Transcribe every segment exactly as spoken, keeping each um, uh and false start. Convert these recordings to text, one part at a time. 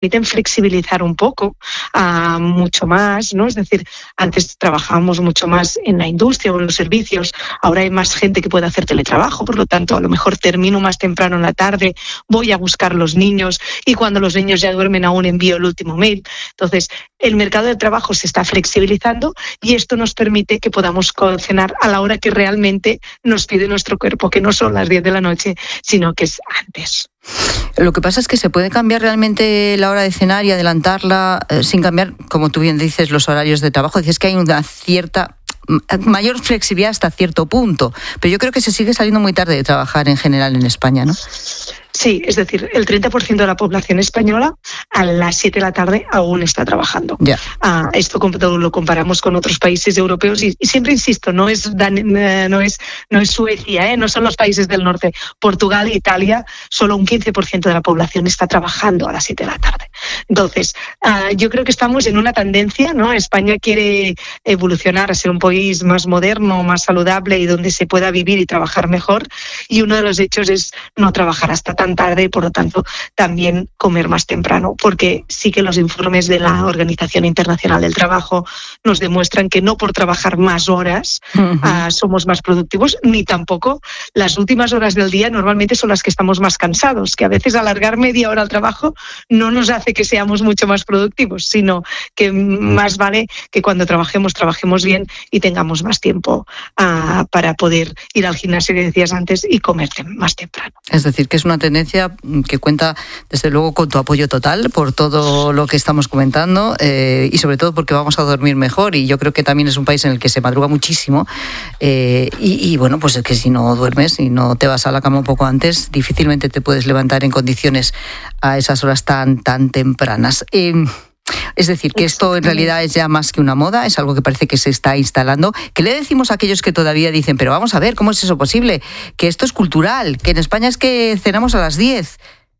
permiten flexibilizar un poco uh, mucho más, ¿no? Es decir, antes trabajábamos mucho más en la industria o en los servicios, ahora hay más gente que puede hacer teletrabajo, por lo tanto, a lo mejor termino más temprano en la tarde, voy a buscar los niños y cuando los niños ya duermen aún envío el último mail. Entonces, el mercado de trabajo se está flexibilizando y esto nos permite que podamos cenar a la hora que realmente nos pide nuestro cuerpo, que no son las diez de la noche, sino que es antes. Lo que pasa es que se puede cambiar realmente la hora de cenar y adelantarla eh, sin cambiar, como tú bien dices, los horarios de trabajo. Dices que hay una cierta mayor flexibilidad hasta cierto punto, pero yo creo que se sigue saliendo muy tarde de trabajar en general en España, ¿no? Sí, es decir, el treinta por ciento de la población española a las siete de la tarde aún está trabajando. Yeah. Uh, esto lo comparamos con otros países europeos y, y siempre insisto, no es, Dan, no es, no es Suecia, ¿eh? No son los países del norte. Portugal e Italia, solo un quince por ciento de la población está trabajando a las siete de la tarde. Entonces, uh, yo creo que estamos en una tendencia, ¿no? España quiere evolucionar a ser un país más moderno, más saludable y donde se pueda vivir y trabajar mejor. Y uno de los hechos es no trabajar hasta tan tarde y por lo tanto también comer más temprano, porque sí que los informes de la Organización Internacional del Trabajo nos demuestran que no por trabajar más horas uh-huh. uh, somos más productivos, ni tampoco las últimas horas del día normalmente son las que estamos más cansados, que a veces alargar media hora al trabajo no nos hace que seamos mucho más productivos, sino que más vale que cuando trabajemos, trabajemos bien y tengamos más tiempo uh, para poder ir al gimnasio que decías antes y comer más temprano. Es decir, que es una tendencia que cuenta desde luego con tu apoyo total por todo lo que estamos comentando eh, y sobre todo porque vamos a dormir mejor y yo creo que también es un país en el que se madruga muchísimo eh, y, y bueno, pues es que si no duermes y no te vas a la cama un poco antes, difícilmente te puedes levantar en condiciones a esas horas tan, tan tempranas. Eh, Es decir, que esto en realidad es ya más que una moda, es algo que parece que se está instalando. ¿Qué le decimos a aquellos que todavía dicen, pero vamos a ver, ¿cómo es eso posible? Que esto es cultural, que en España es que cenamos a las diez.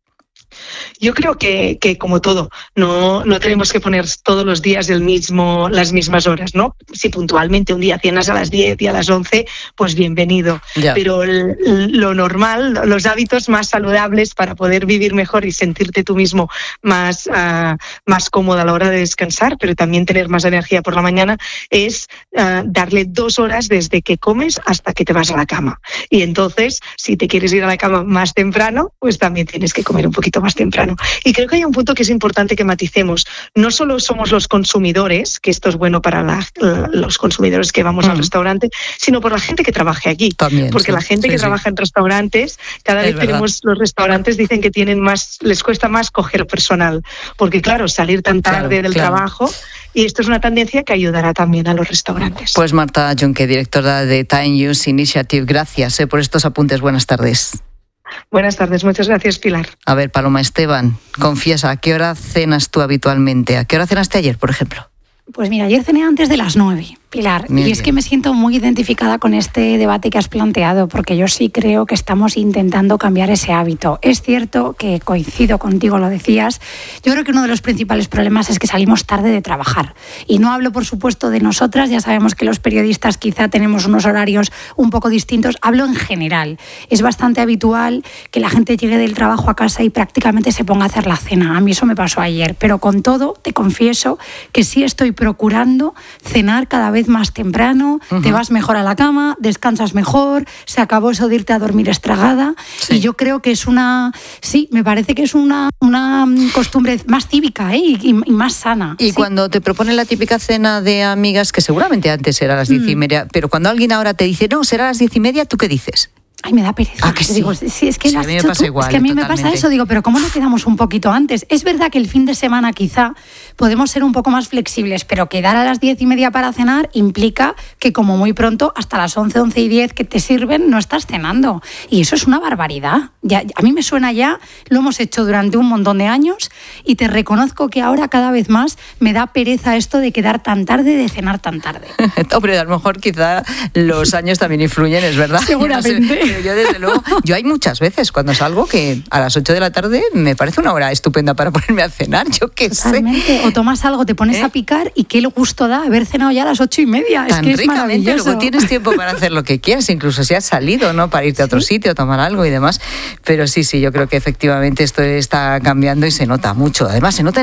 Yo creo que, que como todo, no, no tenemos que poner todos los días el mismo, las mismas horas, ¿no? Si puntualmente un día cenas a las diez y a las once, pues bienvenido. Ya. Pero el, lo normal, los hábitos más saludables para poder vivir mejor y sentirte tú mismo más, uh, más cómodo a la hora de descansar, pero también tener más energía por la mañana, es uh, darle dos horas desde que comes hasta que te vas a la cama. Y entonces, si te quieres ir a la cama más temprano, pues también tienes que comer un poquito más temprano. Y creo que hay un punto que es importante que maticemos. No solo somos los consumidores, que esto es bueno para la, los consumidores que vamos mm. al restaurante, sino por la gente que trabaje aquí. También, porque sí. la gente sí, que sí. trabaja en restaurantes, cada es vez verdad. tenemos, los restaurantes dicen que tienen más, les cuesta más coger personal. Porque claro, salir tan tarde claro, del claro. trabajo, y esto es una tendencia que ayudará también a los restaurantes. Pues Marta Junque, directora de Time Use Initiative, gracias eh, por estos apuntes. Buenas tardes. Buenas tardes, muchas gracias, Pilar. A ver, Paloma Esteban, confiesa, ¿a qué hora cenas tú habitualmente? ¿A qué hora cenaste ayer, por ejemplo? Pues mira, ayer cené antes de las nueve, Pilar, Muy y bien. es que me siento muy identificada con este debate que has planteado, porque yo sí creo que estamos intentando cambiar ese hábito. Es cierto que coincido contigo, lo decías, yo creo que uno de los principales problemas es que salimos tarde de trabajar. Y no hablo, por supuesto, de nosotras, ya sabemos que los periodistas quizá tenemos unos horarios un poco distintos, hablo en general. Es bastante habitual que la gente llegue del trabajo a casa y prácticamente se ponga a hacer la cena. A mí eso me pasó ayer, pero con todo, te confieso que sí estoy procurando cenar cada vez más temprano, uh-huh. te vas mejor a la cama, descansas mejor, se acabó eso de irte a dormir estragada sí. y yo creo que es una, sí, me parece que es una, una costumbre más cívica ¿eh? y, y más sana. Y sí. cuando te proponen la típica cena de amigas, que seguramente antes era a las diez mm. y media, pero cuando alguien ahora te dice, no, será a las diez y media, ¿tú qué dices? Ay, me da pereza. ¿Ah, que sí? Digo, sí, es que, sí, lo has a mí me dicho pasa tú. igual, es que a mí totalmente. me pasa eso. Digo, pero ¿cómo no quedamos un poquito antes? Es verdad que el fin de semana quizá podemos ser un poco más flexibles, pero quedar a las diez y media para cenar implica que como muy pronto, hasta las once, once y diez que te sirven, no estás cenando. Y eso es una barbaridad. Ya, a mí me suena ya, lo hemos hecho durante un montón de años y te reconozco que ahora cada vez más me da pereza esto de quedar tan tarde, de cenar tan tarde. Hombre, a lo mejor quizá los años también influyen, es verdad. Seguramente. No sé, Pero yo, desde luego, yo hay muchas veces cuando salgo que a las ocho de la tarde me parece una hora estupenda para ponerme a cenar, yo qué Totalmente. sé. O tomas algo, te pones ¿Eh? a picar y qué gusto da haber cenado ya a las ocho y media. Tan es que ricamente, es luego tienes tiempo para hacer lo que quieras, incluso si has salido, ¿no? Para irte a otro ¿Sí? sitio, tomar algo y demás. Pero sí, sí, yo creo que efectivamente esto está cambiando y se nota mucho. Además, se nota